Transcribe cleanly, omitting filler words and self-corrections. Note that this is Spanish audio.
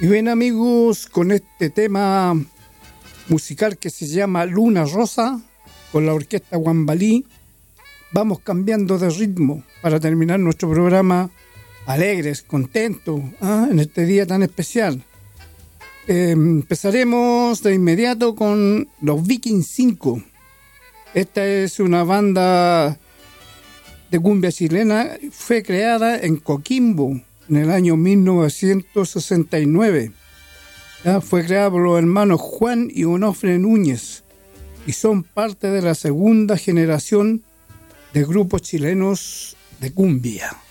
Y bien, amigos, con este tema musical que se llama Luna Rosa, con la orquesta Guambalí, vamos cambiando de ritmo para terminar nuestro programa alegres, contentos, en este día tan especial. Empezaremos de inmediato con los Vikings 5. Esta es una banda de cumbia chilena, fue creada en Coquimbo en el año 1969. Fue creada por los hermanos Juan y Onofre Núñez y son parte de la segunda generación de grupos chilenos de cumbia.